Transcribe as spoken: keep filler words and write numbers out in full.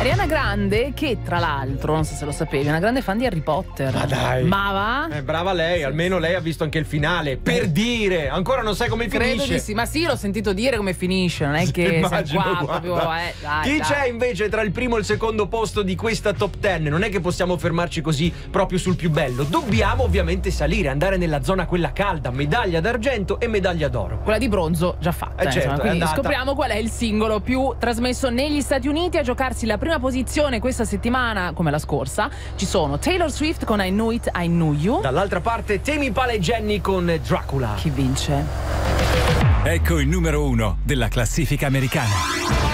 Ariana Grande, che tra l'altro, non so se lo sapevi, è una grande fan di Harry Potter. Ma dai. Ma va? Eh, brava lei, almeno lei ha visto anche il finale. Per dire, ancora non sai come Credo finisce. di sì, ma sì, l'ho sentito dire come finisce, non è che siamo Immagino, qua guarda. proprio, eh, dai, Chi dai. c'è invece tra il primo e il secondo posto di questa top dieci? Non è che possiamo fermarci così proprio sul più bello. Dobbiamo ovviamente salire, andare nella zona quella calda, medaglia d'argento e medaglia d'oro. Quella di bronzo già fatta, Eh, certo, insomma. è Quindi andata. scopriamo qual è il singolo più trasmesso negli Stati Uniti. A giocarsi la prima posizione questa settimana, come la scorsa, ci sono Taylor Swift con I Knew It, I Knew You. Dall'altra parte Temi Impala e Jenny con Dracula. Chi vince? Ecco il numero uno della classifica americana.